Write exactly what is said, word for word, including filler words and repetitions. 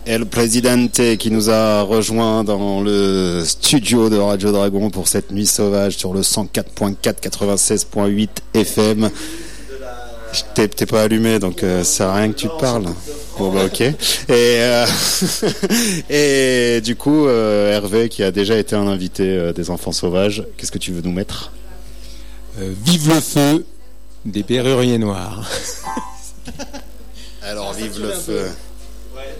El Presidente qui nous a rejoint dans le studio de Radio Dragon pour cette nuit sauvage sur le cent quatre point quatre, quatre-vingt-seize point huit F M. T'es, t'es pas allumé, donc euh, ça sert à rien que tu te parles. Bon bah ok. Et, euh, et du coup, euh, Hervé, qui a déjà été un invité euh, des Enfants Sauvages, qu'est-ce que tu veux nous mettre? euh, Vive le feu des Berruriers Noirs. Alors vive le feu.